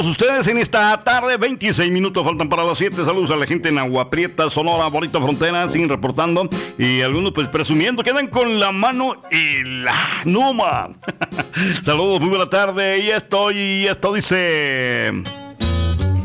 Ustedes en esta tarde, 26 minutos faltan para las 7. Saludos a la gente en Agua Prieta, Sonora, bonita frontera, siguen reportando. Y algunos pues presumiendo, quedan con la mano en la numa. Saludos, muy buena tarde. Y esto dice...